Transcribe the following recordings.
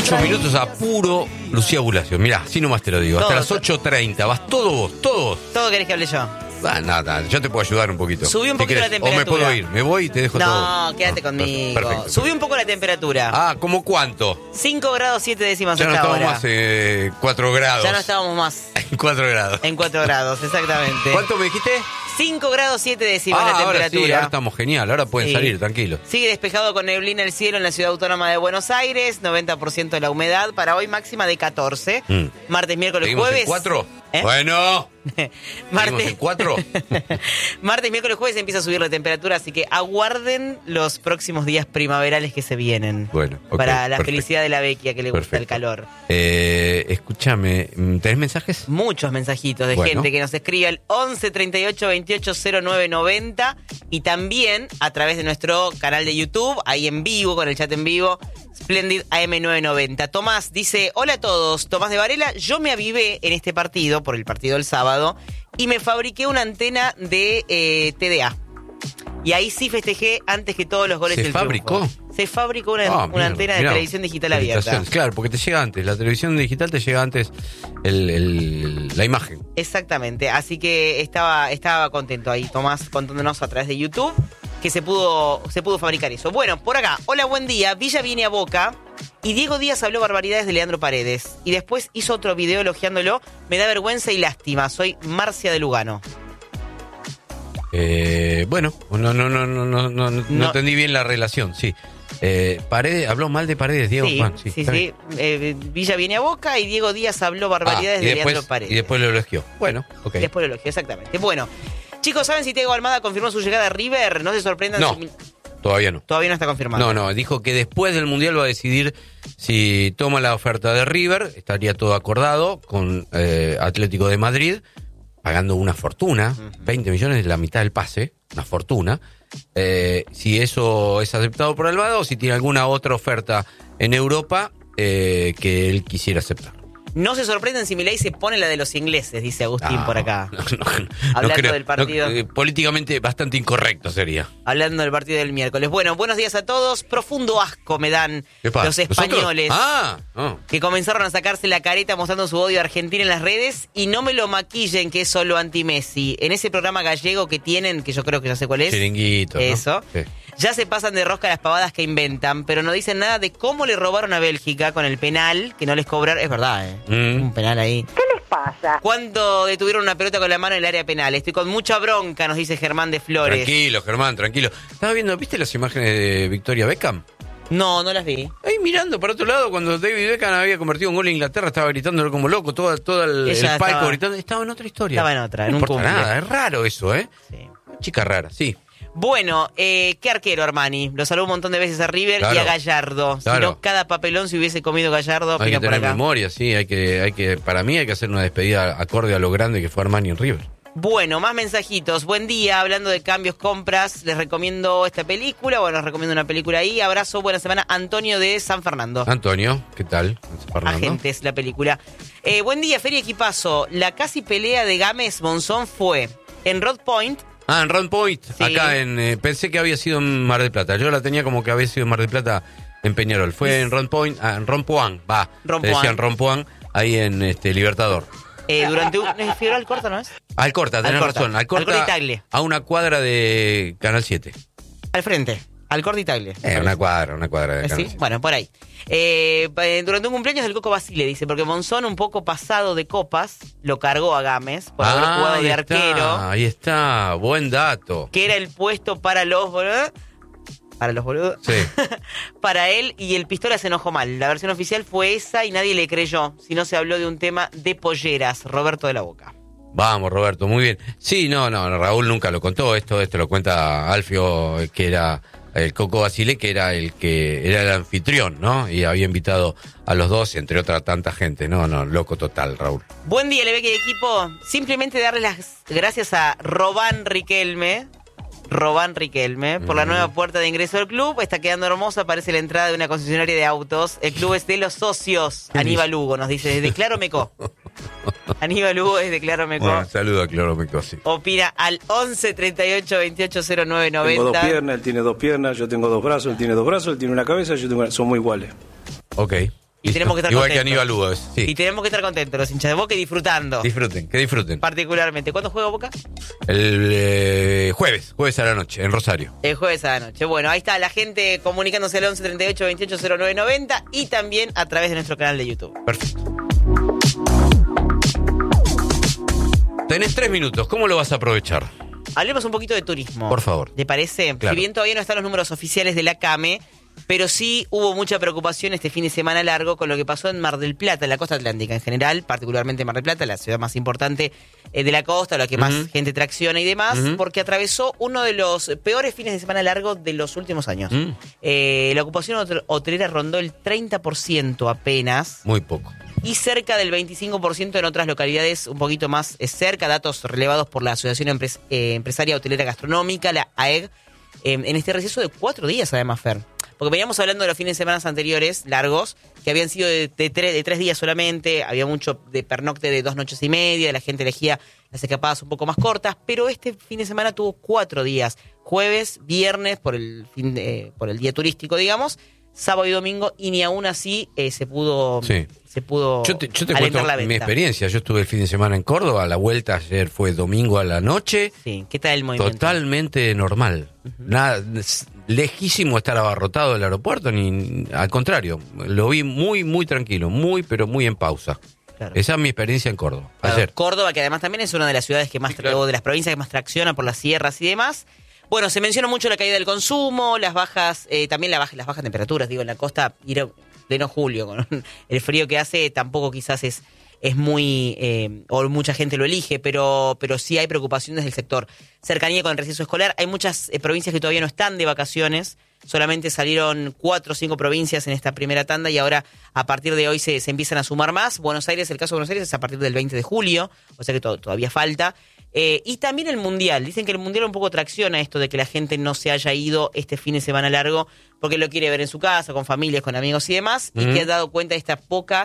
8 minutos a puro Lucía Bulacio. Mirá, así nomás te lo digo. Hasta las 8:30. Vas todo vos. Todo querés que hable yo. Nada, yo te puedo ayudar un poquito. Subí un poquito la temperatura. O me puedo ir, me voy y te dejo todo. No, quédate conmigo. Perfecto. Subí un poco la temperatura. Ah, ¿cómo cuánto? 5 grados 7 décimas Ya no hasta estamos ahora. más 4 grados. Ya no estábamos más. En 4 grados. En 4 grados, exactamente. ¿Cuánto me dijiste? 5 grados 7 décimas la Ahora temperatura. sí, ahora estamos genial. Ahora pueden Sí. salir, tranquilos. Sigue despejado con neblina el cielo en la ciudad autónoma de Buenos Aires, 90% de la humedad. Para hoy máxima de 14. Martes, miércoles, ¿Seguimos jueves. en 4? ¿Eh? Bueno. ¿Seguimos en 4? Martes, miércoles, jueves empieza a subir la temperatura, así que aguarden los próximos días primaverales que se vienen. Bueno, ok, para la perfecto. felicidad de la Vecchia, que le gusta el calor. Escúchame, ¿tenés mensajes? Muchos mensajitos de Bueno. gente que nos escribe al 11 38 28 09 90 y también a través de nuestro canal de YouTube, ahí en vivo, con el chat en vivo, Splendid AM990. Tomás dice: hola a todos, Tomás de Varela, yo me avivé en este partido, por el partido del sábado, y me fabriqué una antena de TDA. Y ahí sí festejé antes que todos los goles ¿Se del fabricó? triunfo. Se fabricó una Mierda, antena de mirá. televisión digital abierta. Claro, porque te llega antes. La televisión digital te llega antes la imagen. Exactamente, así que estaba contento ahí, Tomás, contándonos a través de YouTube que se pudo fabricar eso. Bueno, por acá, hola, buen día, Villa viene a Boca y Diego Díaz habló barbaridades de Leandro Paredes y después hizo otro video elogiándolo. Me da vergüenza y lástima, soy Marcia de Lugano. Bueno, no entendí bien la relación, sí. Paredes, habló mal de Paredes, Diego. Sí, Juan, sí. está bien. Villa viene a Boca y Diego Díaz habló barbaridades de Leandro Paredes. Y después lo elogió. Bueno, ok. Después lo elogió, exactamente. Bueno, chicos, ¿saben si Diego Almada confirmó su llegada a River? No se sorprendan. No, todavía no. Todavía no está confirmado. No, dijo que después del Mundial va a decidir si toma la oferta de River. Estaría todo acordado con Atlético de Madrid, pagando una fortuna, 20 millones, la mitad del pase, una fortuna. Si eso es aceptado por Almada o si tiene alguna otra oferta en Europa que él quisiera aceptar. No se sorprenden si Milei se pone la de los ingleses, dice Agustín por acá. No Hablando creo, del partido. Políticamente bastante incorrecto sería. Hablando del partido del miércoles. Bueno, buenos días a todos. Profundo asco me dan ¿Qué pasa? los españoles No. que comenzaron a sacarse la careta mostrando su odio a Argentina en las redes y no me lo maquillen que es solo anti-Messi. En ese programa gallego que tienen, que yo creo que ya sé cuál es. Chiringuito, ¿no? Eso. Sí. Ya se pasan de rosca las pavadas que inventan, pero no dicen nada de cómo le robaron a Bélgica con el penal que no les cobraron. Es verdad, un penal ahí. ¿Qué les pasa? ¿Cuándo detuvieron una pelota con la mano en el área penal? Estoy con mucha bronca, nos dice Germán de Flores. Tranquilo, Germán, tranquilo. Estaba viendo, ¿viste las imágenes de Victoria Beckham? No las vi. Ahí mirando para otro lado, cuando David Beckham había convertido un gol en Inglaterra, estaba gritándolo como loco, todo el palco gritando. Estaba en otra historia. Estaba en otra, en no un importa cumple. nada, es raro eso, ¿eh? Sí. Chica rara, sí. Bueno, qué arquero Armani. Lo saludó un montón de veces a River y a Gallardo. Claro. Si no, cada papelón se hubiese comido Gallardo. Hay que por tener acá. memoria, sí, para mí hay que hacer una despedida acorde a lo grande que fue Armani en River. Bueno, más mensajitos. Buen día, hablando de cambios, compras. Les recomiendo esta película. Bueno, les recomiendo una película ahí. Abrazo, buena semana. Antonio de San Fernando. Antonio, ¿qué tal? Fernando. Agentes, la película. Buen día, Feria Equipazo. La casi pelea de Gámez Monzón fue en Road Point. En Round Point, Sí. acá pensé que había sido en Mar del Plata. Yo la tenía como que había sido en Mar del Plata, en Peñarol. Fue en Round Point, en Rompuán, Rompuán. Le decían Rompuán, ahí en Libertador. Durante un... ¿Figueroa Alcorta, no es? Alcorta, tenés Alcorta. razón. Alcorta y Tagle. A una cuadra de Canal 7. Al frente. Alcorta y Tagle. Una cuadra de Canal ¿Sí? 7. Bueno, por ahí. Durante un cumpleaños del Coco Basile, dice, porque Monzón, un poco pasado de copas, lo cargó a Gámez por haber jugado ahí de está, arquero, ahí está, buen dato. que era el puesto para los boludos. Para los boludos. Sí. Para él, y el Pistola se enojó mal. La versión oficial fue esa y nadie le creyó, si no se habló de un tema de polleras. Roberto de la Boca. Vamos, Roberto, muy bien. Sí, no, Raúl nunca lo contó, esto lo cuenta Alfio, que era el Coco Basile, que era el anfitrión, ¿no? Y había invitado a los dos, entre otra tanta gente. No, loco total, Raúl. Buen día, Lebeque de equipo. Simplemente darle las gracias a Robán Riquelme por la nueva puerta de ingreso al club. Está quedando hermosa, parece la entrada de una concesionaria de autos. El club es de los socios. Aníbal Lugo nos dice, desde Claro Mecó. Aníbal Lugo es de Claro Mecó. Bueno, saludo a Claro Mecó, sí. Opina al 11 38 28 09 90. Tengo dos piernas, él tiene dos piernas, yo tengo dos brazos, él tiene dos brazos, él tiene una cabeza, yo tengo una... Somos iguales. Ok. Y tenemos que estar igual contentos. que Aníbal Hugo, sí. Y tenemos que estar contentos, los hinchas de Boca, y disfrutando. Que disfruten. Particularmente. ¿Cuándo juega Boca? El jueves a la noche, en Rosario. El jueves a la noche. Bueno, ahí está la gente comunicándose al 11 38 28 09 90 y también a través de nuestro canal de YouTube. Perfecto. Tenés 3 minutos, ¿cómo lo vas a aprovechar? Hablemos un poquito de turismo. Por favor. ¿Te parece? Claro. Si bien todavía no están los números oficiales de la CAME, pero sí hubo mucha preocupación este fin de semana largo con lo que pasó en Mar del Plata, en la costa atlántica en general, particularmente Mar del Plata, la ciudad más importante de la costa, la que más gente tracciona y demás, porque atravesó uno de los peores fines de semana largos de los últimos años. La ocupación hotelera rondó el 30% apenas. Muy poco. Y cerca del 25% en otras localidades un poquito más cerca, datos relevados por la Asociación Empresaria Hotelera Gastronómica, la AEG, en este receso de 4 días además, Fer. Porque veníamos hablando de los fines de semana anteriores, largos, que habían sido de 3 días solamente, había mucho de pernocte de 2 noches y media, la gente elegía las escapadas un poco más cortas, pero este fin de semana tuvo 4 días, jueves, viernes, por el día turístico, digamos, sábado y domingo, y ni aún así se pudo Yo te alentar cuento la venta. mi experiencia. Yo estuve el fin de semana en Córdoba, la vuelta ayer fue domingo a la noche. Sí, ¿qué tal el movimiento? Totalmente normal. Nada, lejísimo estar abarrotado el aeropuerto, ni al contrario. Lo vi muy, muy tranquilo, pero muy en pausa. Claro. Esa es mi experiencia en Córdoba. Claro, Ayer. Córdoba, que además también es una de las ciudades que más, claro. o de las provincias que más tracciona por las sierras y demás. Bueno, se menciona mucho la caída del consumo, las bajas, también las bajas temperaturas, digo, en la costa, ir a pleno julio, con el frío que hace, tampoco quizás es muy, o mucha gente lo elige, pero sí hay preocupaciones del sector. Cercanía con el receso escolar, hay muchas provincias que todavía no están de vacaciones, solamente salieron 4 o 5 provincias en esta primera tanda y ahora a partir de hoy se empiezan a sumar más. Buenos Aires, el caso de Buenos Aires es a partir del 20 de julio, o sea que todavía falta. Y también el Mundial. Dicen que el Mundial un poco tracciona esto de que la gente no se haya ido este fin de semana largo porque lo quiere ver en su casa, con familias, con amigos y demás, y que ha dado cuenta de esta poca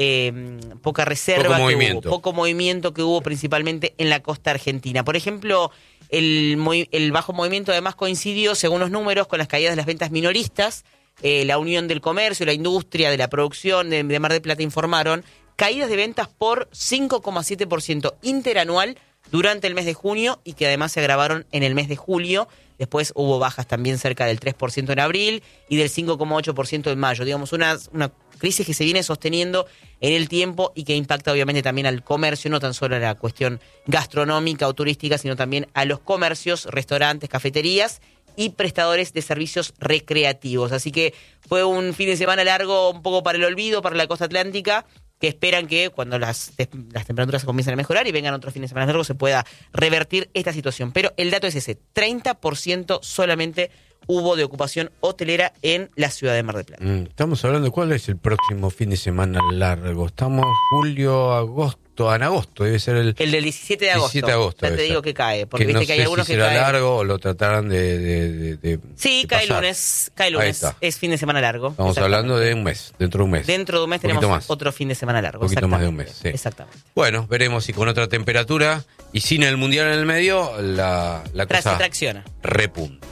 reserva, poco movimiento que hubo principalmente en la costa argentina. Por ejemplo, el bajo movimiento además coincidió, según los números, con las caídas de las ventas minoristas. La Unión del Comercio, la Industria, de la Producción de Mar del Plata informaron caídas de ventas por 5,7% interanual durante el mes de junio y que además se agravaron en el mes de julio. Después hubo bajas también cerca del 3% en abril y del 5,8% en mayo. Digamos, una crisis que se viene sosteniendo en el tiempo y que impacta obviamente también al comercio, no tan solo a la cuestión gastronómica o turística, sino también a los comercios, restaurantes, cafeterías y prestadores de servicios recreativos. Así que fue un fin de semana largo un poco para el olvido, para la costa atlántica, que esperan que cuando las temperaturas se comiencen a mejorar y vengan otros fines de semana largos se pueda revertir esta situación. Pero el dato es ese, 30% solamente hubo de ocupación hotelera en la ciudad de Mar del Plata. Estamos hablando de cuál es el próximo fin de semana largo. Estamos julio, agosto, en agosto debe ser el del 17 de agosto. 17 de agosto. Ya te digo que cae, porque que viste no que hay sé algunos si que será caen. largo o lo tratarán de Sí, cae pasar. lunes, Ahí está. es fin de semana largo. Estamos hablando de un mes, dentro de un mes. Dentro de un mes Poquito tenemos más. otro fin de semana largo. Un poquito más de un Exactamente. mes, sí. Exactamente. Bueno, veremos si con otra temperatura y sin el mundial en el medio, la cosa Tracciona. repunta.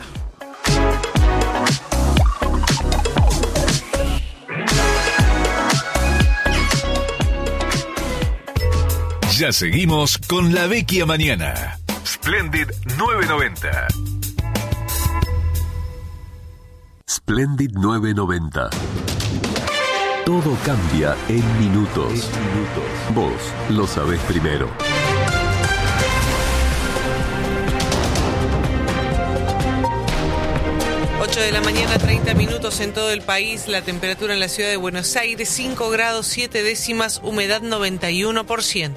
Ya seguimos con La Vecchia Mañana. Splendid 990. Splendid 990. Todo cambia en minutos. Vos lo sabés primero. De la mañana, 30 minutos en todo el país. La temperatura en la ciudad de Buenos Aires, 5 grados 7 décimas, humedad 91%.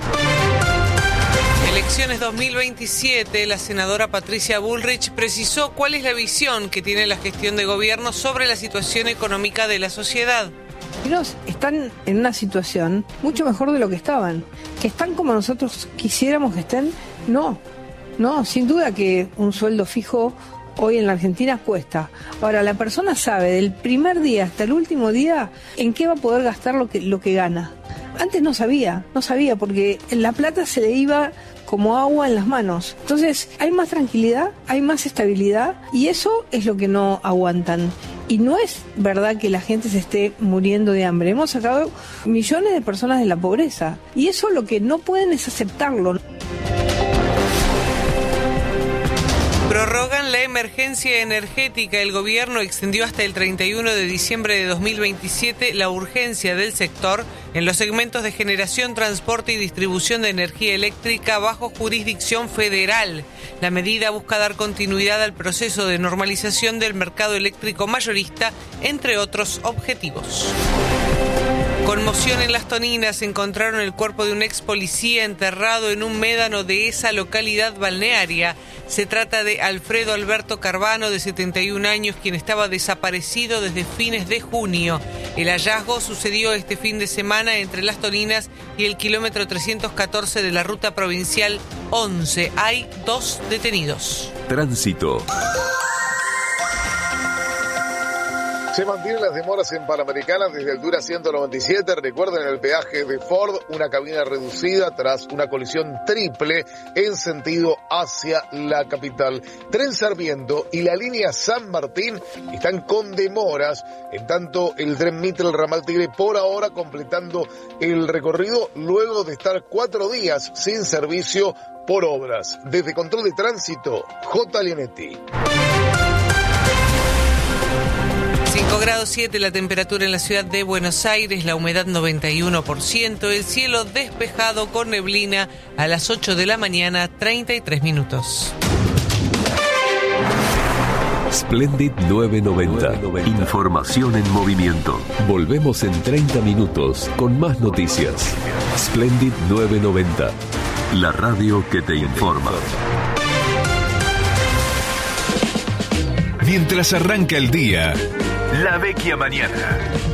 Elecciones 2027, la senadora Patricia Bullrich precisó cuál es la visión que tiene la gestión de gobierno sobre la situación económica de la sociedad. Ellos están en una situación mucho mejor de lo que estaban. ¿Que están como nosotros quisiéramos que estén? No, sin duda que un sueldo fijo hoy en la Argentina cuesta. Ahora, la persona sabe del primer día hasta el último día en qué va a poder gastar lo que gana. Antes no sabía porque la plata se le iba como agua en las manos. Entonces, hay más tranquilidad, hay más estabilidad y eso es lo que no aguantan. Y no es verdad que la gente se esté muriendo de hambre. Hemos sacado millones de personas de la pobreza. Y eso lo que no pueden es aceptarlo. Prorrogan la emergencia energética. El gobierno extendió hasta el 31 de diciembre de 2027 la urgencia del sector en los segmentos de generación, transporte y distribución de energía eléctrica bajo jurisdicción federal. La medida busca dar continuidad al proceso de normalización del mercado eléctrico mayorista, entre otros objetivos. Conmoción en Las Toninas. Encontraron el cuerpo de un ex policía enterrado en un médano de esa localidad balnearia. Se trata de Alfredo Alberto Carvano, de 71 años, quien estaba desaparecido desde fines de junio. El hallazgo sucedió este fin de semana entre Las Toninas y el kilómetro 314 de la ruta provincial 11. Hay 2 detenidos. Tránsito. Se mantienen las demoras en Panamericana desde Altura 197. Recuerden el peaje de Ford, una cabina reducida tras una colisión triple en sentido hacia la capital. Tren Sarmiento y la línea San Martín están con demoras, en tanto el tren Mitre, el ramal Tigre, por ahora completando el recorrido luego de estar 4 días sin servicio por obras. Desde Control de Tránsito, J. Leonetti. 5 grados 7 la temperatura en la ciudad de Buenos Aires, la humedad 91%, el cielo despejado con neblina a las 8 de la mañana, 33 minutos. Splendid 990. Información en movimiento. Volvemos en 30 minutos con más noticias. Splendid 990. La radio que te informa. Mientras arranca el día, La Vecchia Mañana.